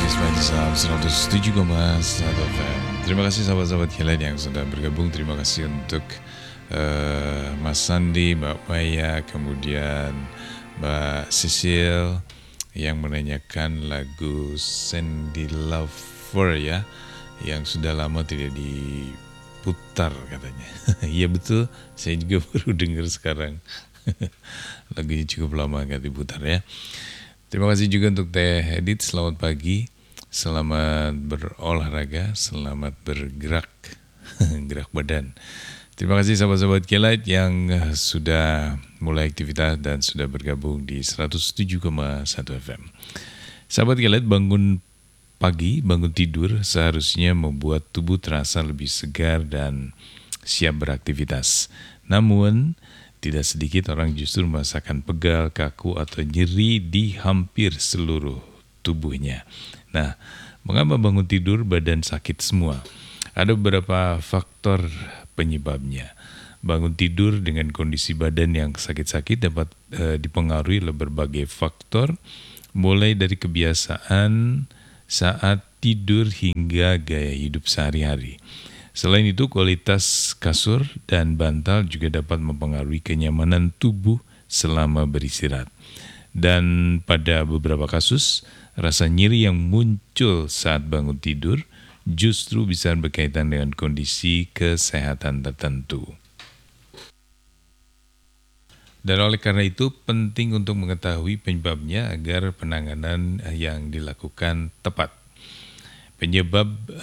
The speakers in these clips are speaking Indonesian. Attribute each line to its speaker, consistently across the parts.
Speaker 1: Ismail Islam 107,1 FM. Terima kasih sahabat-sahabat Kilat yang sudah bergabung. Terima kasih untuk Mas Sandi, Mbak Maya, kemudian Mbak Sisil yang menanyakan lagu Sandy Lover ya, yang sudah lama tidak diputar katanya. Iya betul, saya juga baru dengar sekarang. Lagunya cukup lama nggak diputar ya. Terima kasih juga untuk Teh Edit, selamat pagi, selamat berolahraga, selamat bergerak, gerak badan. Terima kasih sahabat-sahabat Kilat yang sudah mulai aktivitas dan sudah bergabung di 107,1 FM. Sahabat Kilat, bangun pagi, bangun tidur seharusnya membuat tubuh terasa lebih segar dan siap beraktivitas. Namun, tidak sedikit orang justru merasakan pegal, kaku, atau nyeri di hampir seluruh tubuhnya. Nah, mengapa bangun tidur badan sakit semua? Ada beberapa faktor penyebabnya. Bangun tidur dengan kondisi badan yang sakit-sakit dapat dipengaruhi oleh berbagai faktor, mulai dari kebiasaan saat tidur hingga gaya hidup sehari-hari. Selain itu, kualitas kasur dan bantal juga dapat mempengaruhi kenyamanan tubuh selama beristirahat. Dan pada beberapa kasus, rasa nyeri yang muncul saat bangun tidur justru bisa berkaitan dengan kondisi kesehatan tertentu. Dan oleh karena itu, penting untuk mengetahui penyebabnya agar penanganan yang dilakukan tepat. Penyebab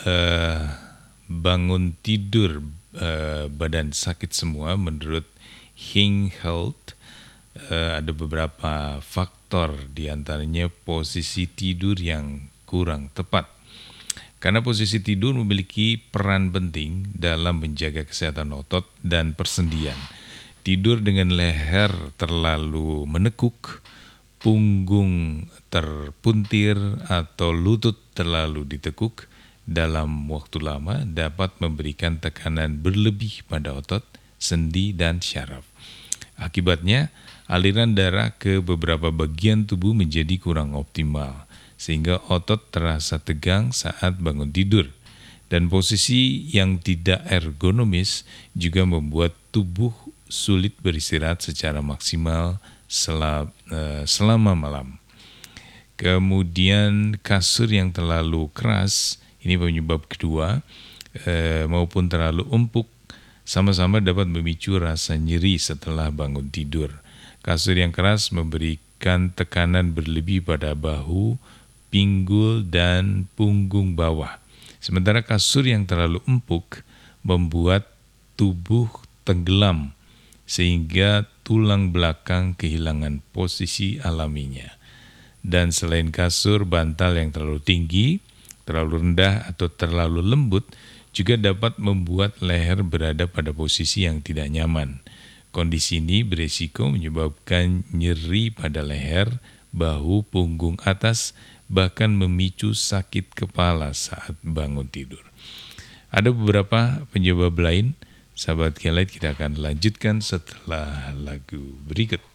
Speaker 1: bangun tidur badan sakit semua menurut Hing Health ada beberapa faktor, diantaranya posisi tidur yang kurang tepat. Karena posisi tidur memiliki peran penting dalam menjaga kesehatan otot dan persendian. Tidur dengan leher terlalu menekuk, punggung terpuntir, atau lutut terlalu ditekuk dalam waktu lama dapat memberikan tekanan berlebih pada otot, sendi, dan syaraf. Akibatnya, aliran darah ke beberapa bagian tubuh menjadi kurang optimal, sehingga otot terasa tegang saat bangun tidur. Dan posisi yang tidak ergonomis juga membuat tubuh sulit beristirahat secara maksimal selama malam. Kemudian kasur yang terlalu keras, ini penyebab kedua, maupun terlalu empuk, sama-sama dapat memicu rasa nyeri setelah bangun tidur. Kasur yang keras memberikan tekanan berlebih pada bahu, pinggul, dan punggung bawah. Sementara kasur yang terlalu empuk membuat tubuh tenggelam, sehingga tulang belakang kehilangan posisi alaminya. Dan selain kasur, bantal yang terlalu tinggi, terlalu rendah, atau terlalu lembut juga dapat membuat leher berada pada posisi yang tidak nyaman. Kondisi ini beresiko menyebabkan nyeri pada leher, bahu, punggung atas, bahkan memicu sakit kepala saat bangun tidur. Ada beberapa penyebab lain. Sahabat Kilat, kita akan lanjutkan setelah lagu berikut.